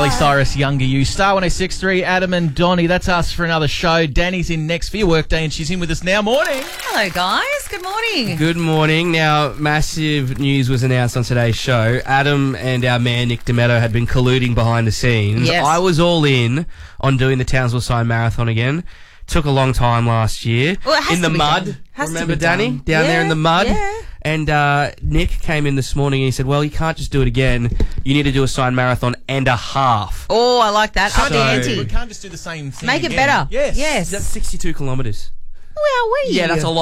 Miley Cyrus, Younger You. Star 106.3, Adam and Donnie. That's us for another show. Danny's in next for your workday, and she's in with us now. Morning. Hello, guys. Good morning. Good morning. Now, massive news was announced on today's show. Adam and our man, Nick Demetto, had been colluding behind the scenes. Yes. I was all in on doing the Townsville Sign Marathon again. Took a long time last year. Well, it has in to the be mud. done. Has to Remember, be Danny? done. Down there in the mud. Yeah. And Nick came in this morning and he said, well, you can't just do it again. You need to do a sign marathon and a half. Oh, I like that. Up the So- ante. We can't just do the same thing Make it again. better. Yes. Yes. That's 62 kilometres. Well, Yeah, that's a lot.